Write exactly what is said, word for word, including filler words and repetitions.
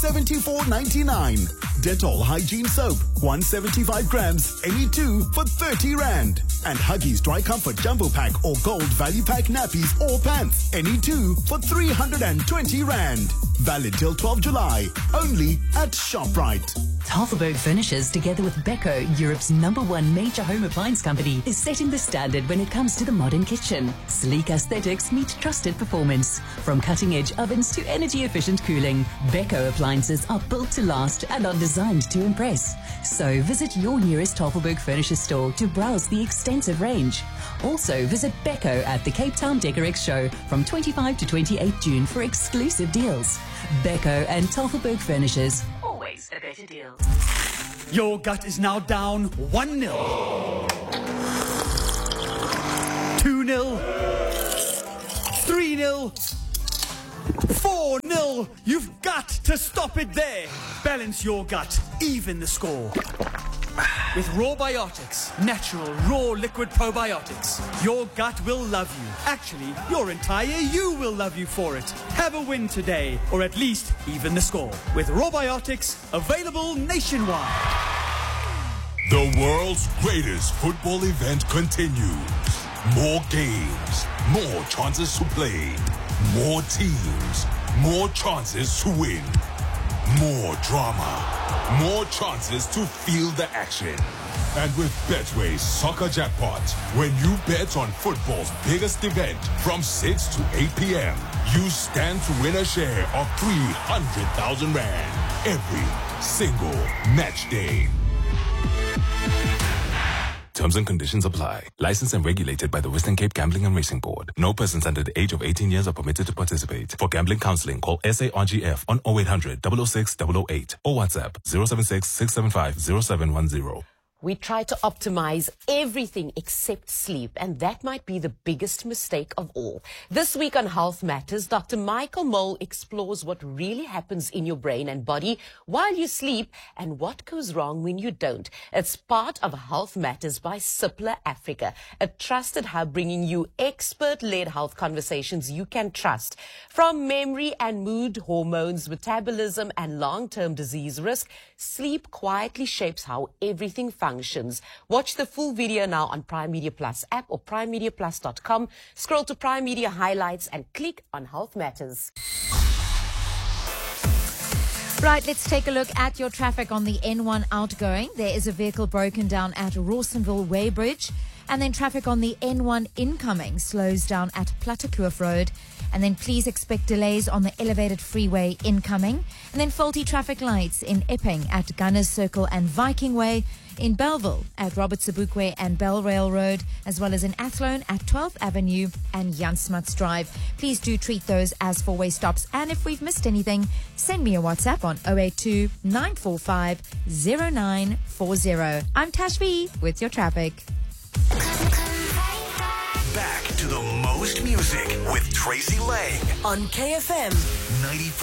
seventy-four ninety-nine. Dettol Hygiene Soap, one hundred seventy-five grams, any two for thirty rand. And Huggies Dry Comfort Jumbo Pack or Gold Value Pack nappies or pants, any two for three hundred twenty rand. Valid till twelfth July, only at ShopRite. Tafelberg Furnishers, together with Beko, Europe's number one major home appliance company, is setting the standard when it comes to the modern kitchen. Sleek aesthetics meet trusted performance. From cutting-edge ovens to energy-efficient cooling, Beko appliances are built to last and are designed to impress. So visit your nearest Tafelberg Furniture store to browse the extensive range. Also visit Beko at the Cape Town Decorex show from twenty-fifth to twenty-eighth June for exclusive deals. Beko and Tafelberg Furnishers, always a better deal. Your gut is now down one nil. two nil. three nil. four nil. You've got to stop it there. Balance your gut. Even the score. With Rawbiotics, natural, raw liquid probiotics, your gut will love you. Actually, your entire you will love you for it. Have a win today, or at least even the score. With Rawbiotics, available nationwide. The world's greatest football event continues. More games, more chances to play, more teams, more chances to win. More drama, more chances to feel the action. And with Betway's Soccer Jackpot, when you bet on football's biggest event from six to eight p.m., you stand to win a share of three hundred thousand rand every single match day. Terms and conditions apply. Licensed and regulated by the Western Cape Gambling and Racing Board. No persons under the age of eighteen years are permitted to participate. For gambling counseling, call S A R G F on oh eight hundred, double oh six, double oh eight or WhatsApp zero seven six, six seven five, zero seven one zero. We try to optimize everything except sleep, and that might be the biggest mistake of all. This week on Health Matters, Doctor Michael Mole explores what really happens in your brain and body while you sleep and what goes wrong when you don't. It's part of Health Matters by Cipla Africa, a trusted hub bringing you expert-led health conversations you can trust. From memory and mood, hormones, metabolism, and long-term disease risk, sleep quietly shapes how everything functions. Functions. Watch the full video now on Prime Media Plus app or prime media plus dot com. Scroll to Prime Media Highlights and click on Health Matters. Right, let's take a look at your traffic on the N one outgoing. There is a vehicle broken down at Rawsonville Weybridge. And then traffic on the N one incoming slows down at Plattekloof Road. And then please expect delays on the elevated freeway incoming. And then faulty traffic lights in Epping at Gunners Circle and Viking Way. In Belleville at Robert Sobukwe and Bellrail Road, as well as in Athlone at twelfth Avenue and Jan Smuts Drive. Please do treat those as four-way stops. And if we've missed anything, send me a WhatsApp on oh eight two, nine four five, oh nine four oh. I'm Tash V with your traffic. Back to the most music with Tracy Lang On K F M ninety-four.